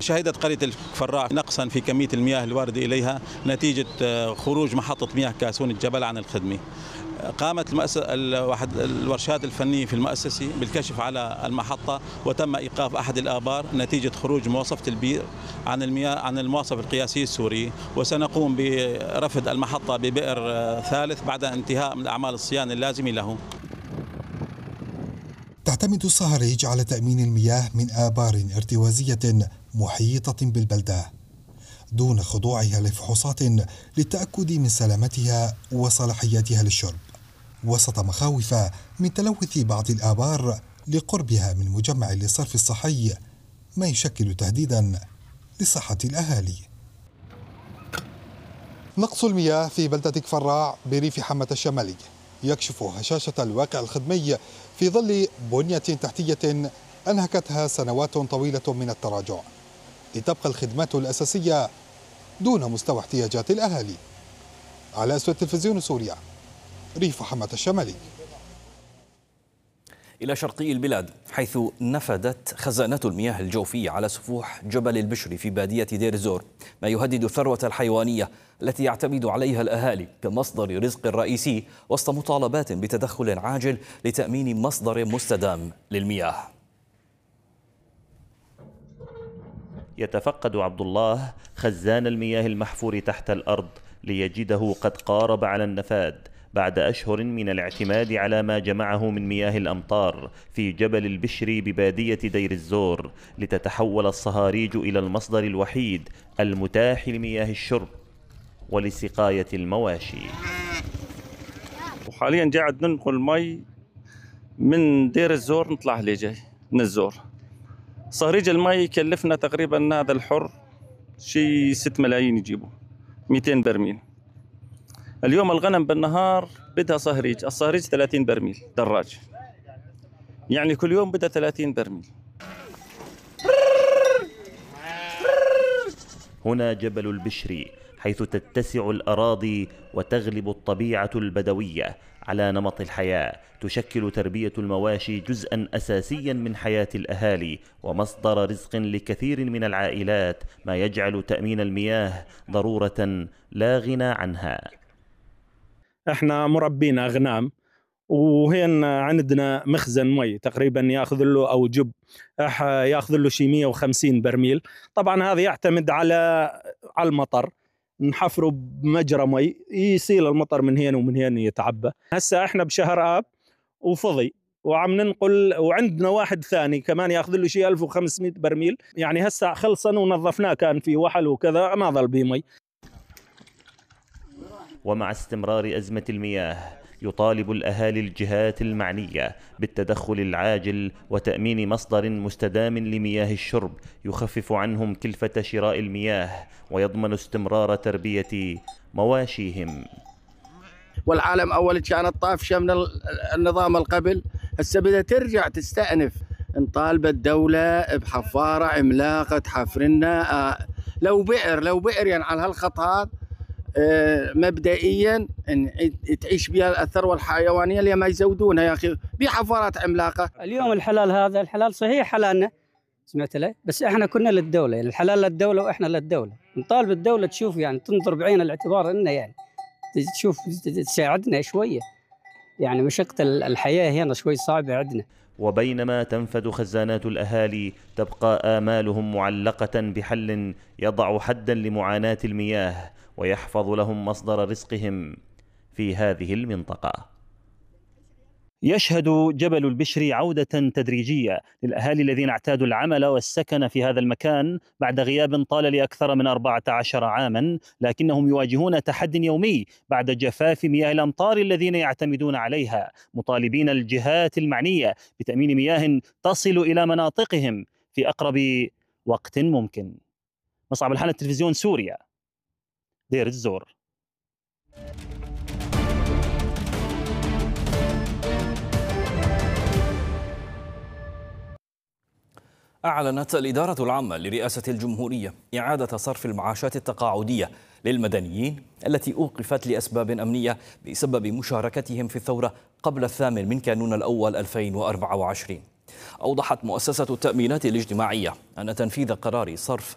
شهدت قرية الفراع نقصا في كمية المياه الواردة إليها نتيجة خروج محطة مياه كاسون الجبل عن الخدمة. قامت الورشات الفنية في المؤسسة بالكشف على المحطة، وتم إيقاف أحد الآبار نتيجة خروج مواصفة البير عن المياه عن المواصفة القياسية السورية، وسنقوم برفد المحطة ببئر ثالث بعد انتهاء من أعمال الصيانة اللازمة له. تعتمد الصهريج على تأمين المياه من آبار ارتوازية محيطة بالبلدة دون خضوعها لفحوصات للتأكد من سلامتها وصلاحيتها للشرب، وسط مخاوف من تلوث بعض الآبار لقربها من مجمع للصرف الصحي، ما يشكل تهديدا لصحة الأهالي. نقص المياه في بلدة كفراع بريف حمة الشمالي يكشف هشاشة الواقع الخدمي في ظل بنية تحتية أنهكتها سنوات طويلة من التراجع، لتبقى الخدمات الأساسية دون مستوى احتياجات الأهالي. على أسود تلفزيون سوريا، ريف حمة الشمالي. إلى شرقي البلاد، حيث نفدت خزانات المياه الجوفية على سفوح جبل البشر في بادية دير الزور، ما يهدد الثروة الحيوانية التي يعتمد عليها الأهالي كمصدر رزق رئيسي، وسط مطالبات بتدخل عاجل لتأمين مصدر مستدام للمياه. يتفقد عبد الله خزان المياه المحفور تحت الأرض ليجده قد قارب على النفاد بعد أشهر من الاعتماد على ما جمعه من مياه الأمطار في جبل البشري ببادية دير الزور، لتتحول الصهاريج إلى المصدر الوحيد المتاح لمياه الشرب ولسقاية المواشي. وحاليا قاعد ننقل مي من دير الزور نطلع لجاي من الزور. صهريج المي يكلفنا تقريبا هذا الحر شيء 6 ملايين يجيبه 200 برميل. اليوم الغنم بالنهار بدها صهريج، الصهريج 30 برميل دراج، يعني كل يوم بدها 30 برميل. هنا جبل البشري، حيث تتسع الأراضي وتغلب الطبيعة البدوية على نمط الحياة، تشكل تربية المواشي جزءا أساسيا من حياة الأهالي ومصدر رزق لكثير من العائلات، ما يجعل تأمين المياه ضرورة لا غنى عنها. احنا مربين أغنام، وهين عندنا مخزن مي تقريبا ياخذ له او جب ياخذ له شي 150 برميل. طبعا هذا يعتمد على المطر، نحفره بمجرى مي يسيل المطر من هنا ومن هنا يتعبى. هسه احنا بشهر اب وفضي وعم ننقل، وعندنا واحد ثاني كمان ياخذ له شي 1500 برميل، يعني هسه خلصنا ونظفناه، كان في وحل وكذا ما ظل بيه مي. ومع استمرار أزمة المياه يطالب الأهالي الجهات المعنية بالتدخل العاجل وتأمين مصدر مستدام لمياه الشرب يخفف عنهم كلفة شراء المياه ويضمن استمرار تربية مواشيهم. والعالم أول كانت طافشة من النظام القبل، هسه بدها ترجع تستأنف. نطالب الدولة بحفارة عملاقة تحفر لنا، لو بئر يعني على هالخط هذا مبدئيا تعيش بها الثروه الحيوانيه اللي ما يزودونها يا اخي بحفارات عملاقه. اليوم الحلال هذا الحلال صحيح حلالنا، سمعت له، بس احنا كنا للدوله، يعني الحلال للدوله واحنا للدوله. نطالب الدوله تشوف، يعني تنظر بعين الاعتبار انه يعني تشوف تساعدنا شويه، يعني مشقه الحياه هنا شوي صعبه عندنا. وبينما تنفد خزانات الأهالي تبقى آمالهم معلقة بحل يضع حدا لمعاناة المياه ويحفظ لهم مصدر رزقهم في هذه المنطقة. يشهد جبل البشري عودة تدريجية للأهالي الذين اعتادوا العمل والسكن في هذا المكان بعد غياب طال لأكثر من 14 عاما، لكنهم يواجهون تحد يومي بعد جفاف مياه الأمطار الذين يعتمدون عليها، مطالبين الجهات المعنية بتأمين مياه تصل إلى مناطقهم في أقرب وقت ممكن. مصعب الحنة، تلفزيون سوريا، دير الزور. أعلنت الإدارة العامة لرئاسة الجمهورية إعادة صرف المعاشات التقاعدية للمدنيين التي أوقفت لأسباب أمنية بسبب مشاركتهم في الثورة قبل 8 من كانون الأول 2024. أوضحت مؤسسة التأمينات الاجتماعية أن تنفيذ قرار صرف